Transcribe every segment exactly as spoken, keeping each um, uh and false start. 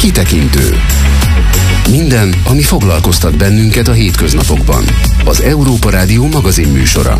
Kitekintő. Minden, ami foglalkoztat bennünket a hétköznapokban. Az Európa Rádió magazin műsora.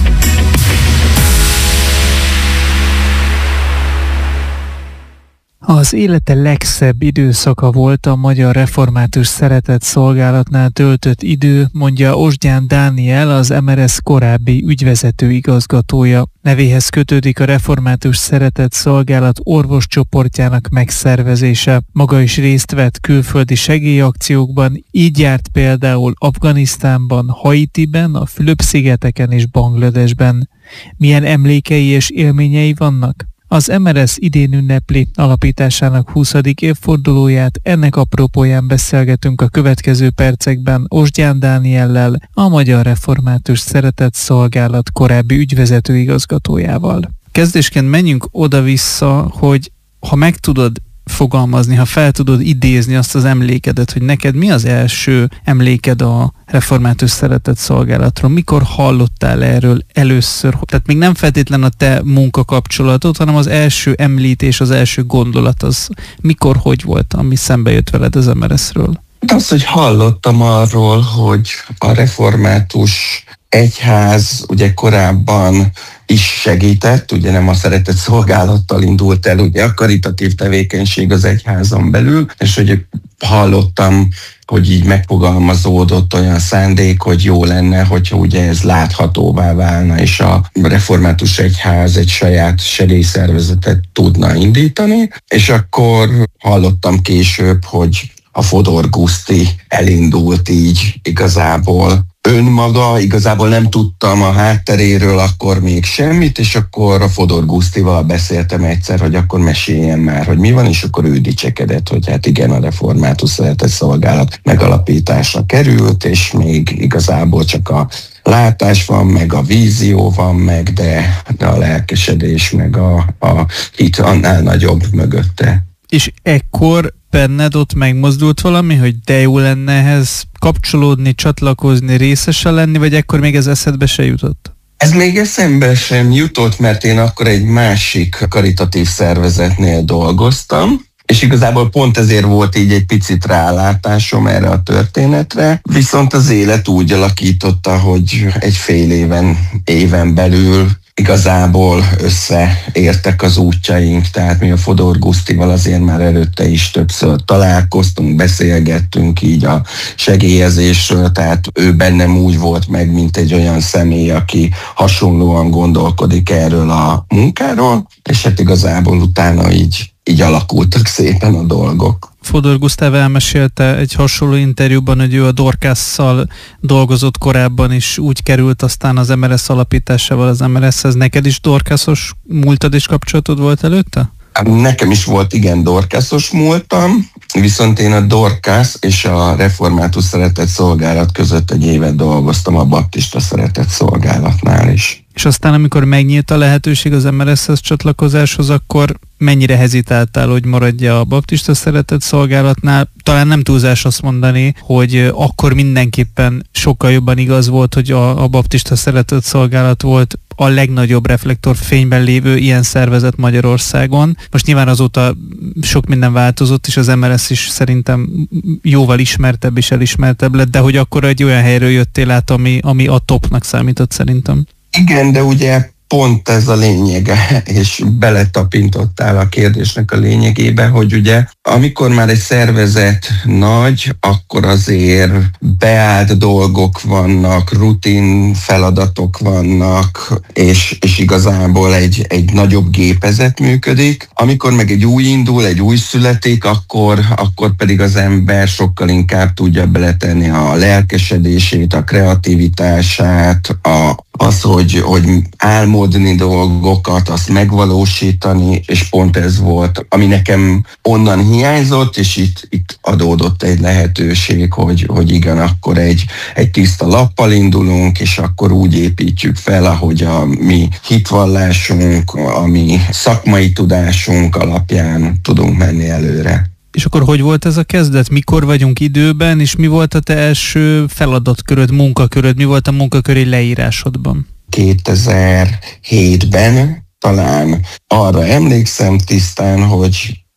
Az élete legszebb időszaka volt a Magyar Református Szeretett Szolgálatnál töltött idő, mondja Osgyán Dániel, az em er es korábbi ügyvezető igazgatója. Nevéhez kötődik a Református Szeretett Szolgálat orvoscsoportjának megszervezése. Maga is részt vett külföldi segélyakciókban, így járt például Afganisztánban, Haitiben, a Fülöp-szigeteken és Bangladesben. Milyen emlékei és élményei vannak? Az em er es idén ünnepli alapításának huszadik évfordulóját, ennek apropóján beszélgetünk a következő percekben Osgyán Dániellel, a Magyar Református Szeretett Szolgálat korábbi ügyvezető igazgatójával. Kezdésként menjünk oda-vissza, hogy ha meg tudod fogalmazni, ha fel tudod idézni azt az emlékedet, hogy neked mi az első emléked a Református Szeretett Szolgálatról, mikor hallottál erről először, tehát még nem feltétlen a te munkakapcsolatod, hanem az első említés, az első gondolat, az mikor, hogy volt, ami szembe jött veled az em er es-ről? Az, hogy hallottam arról, hogy a református egyház ugye korábban is segített, ugye nem a szeretett szolgálattal indult el, ugye a karitatív tevékenység az egyházon belül, és hogy hallottam, hogy így megfogalmazódott olyan szándék, hogy jó lenne, hogyha ugye ez láthatóvá válna, és a református egyház egy saját segélyszervezetet tudna indítani, és akkor hallottam később, hogy a Fodor Guszti elindult így igazából önmaga, igazából nem tudtam a hátteréről akkor még semmit, és akkor a Fodor Gusztival beszéltem egyszer, hogy akkor meséljen már, hogy mi van, és akkor ő dicsekedett, hogy hát igen, a Református Szeretett Szolgálat megalapításra került, és még igazából csak a látás van, meg a vízió van, meg de, de a lelkesedés, meg a, a hit annál nagyobb mögötte. És ekkor benned ott megmozdult valami, hogy de jó lenne ehhez kapcsolódni, csatlakozni, részese lenni, vagy ekkor még ez eszedbe se jutott? Ez még eszembe sem jutott, mert én akkor egy másik karitatív szervezetnél dolgoztam, és igazából pont ezért volt így egy picit rálátásom erre a történetre, viszont az élet úgy alakította, hogy egy fél éven, éven belül igazából összeértek az útjaink, tehát mi a Fodor Gusztival azért már előtte is többször találkoztunk, beszélgettünk így a segélyezésről, tehát ő bennem úgy volt meg, mint egy olyan személy, aki hasonlóan gondolkodik erről a munkáról, és hát igazából utána így, így alakultak szépen a dolgok. Fodor Gusztáv elmesélte egy hasonló interjúban, hogy ő a Dorcasszal dolgozott korábban, és úgy került aztán az em er es alapításával az em er eshez. Neked is Dorcassos múltad és kapcsolatod volt előtte? Nekem is volt, igen, Dorcassos múltam, viszont én a Dorcas és a Református Szeretett Szolgálat között egy évet dolgoztam a Baptista Szeretett Szolgálatnál is. És aztán, amikor megnyílt a lehetőség az em er eshez csatlakozáshoz, akkor mennyire hezitáltál, hogy maradja a Baptista Szeretett Szolgálatnál? Talán nem túlzás azt mondani, hogy akkor mindenképpen sokkal jobban igaz volt, hogy a, a Baptista Szeretett Szolgálat volt a legnagyobb reflektorfényben lévő ilyen szervezet Magyarországon. Most nyilván azóta sok minden változott, és az em er es is szerintem jóval ismertebb és elismertebb lett, de hogy akkor egy olyan helyről jöttél át, ami, ami a topnak számított szerintem. Igen, de ugye pont ez a lényege, és beletapintottál a kérdésnek a lényegébe, hogy ugye amikor már egy szervezet nagy, akkor azért beállt dolgok vannak, rutin feladatok vannak, és, és igazából egy, egy nagyobb gépezet működik. Amikor meg egy új indul, egy új születik, akkor, akkor pedig az ember sokkal inkább tudja beletenni a lelkesedését, a kreativitását, a az, hogy, hogy álmodni dolgokat, azt megvalósítani, és pont ez volt, ami nekem onnan hiányzott, és itt, itt adódott egy lehetőség, hogy, hogy igen, akkor egy, egy tiszta lappal indulunk, és akkor úgy építjük fel, ahogy a mi hitvallásunk, a mi szakmai tudásunk alapján tudunk menni előre. És akkor hogy volt ez a kezdet? Mikor vagyunk időben, és mi volt a te első feladatköröd, munkaköröd? Mi volt a munkaköri leírásodban? kétezer-hétben talán arra emlékszem tisztán, hogy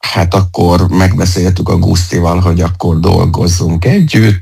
hát akkor megbeszéltük a Gusztival, hogy akkor dolgozzunk együtt,